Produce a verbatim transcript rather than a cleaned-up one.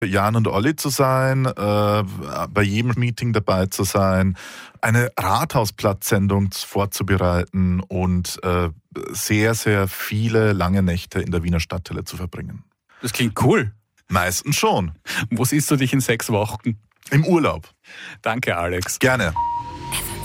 Jan und Olli zu sein, äh, bei jedem Meeting dabei zu sein, eine Rathausplatzsendung vorzubereiten und äh, sehr, sehr viele lange Nächte in der Wiener Stadthalle zu verbringen. Das klingt cool. Meistens schon. Wo siehst du dich in sechs Wochen? Im Urlaub. Danke, Alex. Gerne.